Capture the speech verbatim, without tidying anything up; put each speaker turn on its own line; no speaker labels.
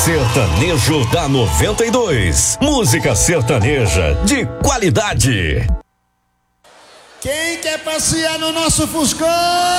Sertanejo da noventa e dois. Música sertaneja de qualidade.
Quem quer passear no nosso Fuscão?